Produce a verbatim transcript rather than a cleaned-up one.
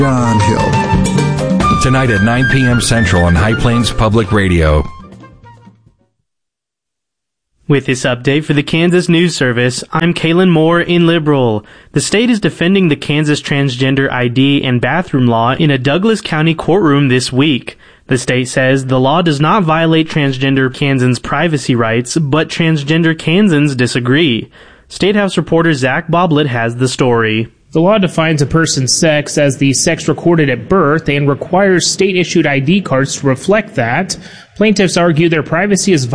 John Hill. Tonight at nine p.m. Central on High Plains Public Radio. With this update for the Kansas News Service, I'm Kaylin Moore in Liberal. The state is defending the Kansas transgender I D and bathroom law in a Douglas County courtroom this week. The state says the law does not violate transgender Kansans' privacy rights, but transgender Kansans disagree. State House reporter Zach Boblet has the story. The law defines a person's sex as the sex recorded at birth and requires state-issued I D cards to reflect that. Plaintiffs argue their privacy is